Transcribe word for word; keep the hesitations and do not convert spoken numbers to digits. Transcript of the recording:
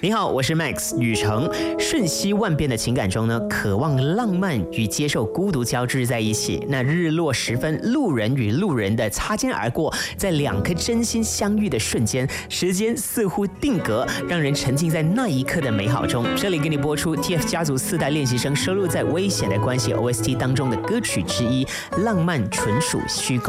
你好，我是 Max 雨成。瞬息万变的情感中呢，渴望浪漫与接受孤独交织在一起。那日落时分，路人与路人的擦肩而过，在两颗真心相遇的瞬间，时间似乎定格，让人沉浸在那一刻的美好中。这里给你播出 T F 家族四代练习生收录在《危险的关系》O S T 当中的歌曲之一，《浪漫纯属虚构》。